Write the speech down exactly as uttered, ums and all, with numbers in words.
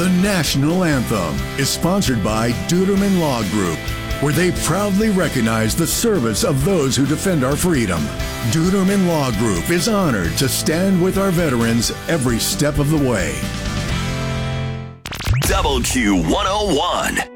The National Anthem is sponsored by Duderman Law Group, where they proudly recognize the service of those who defend our freedom. Duderman Law Group is honored to stand with our veterans every step of the way. Double Q one oh one.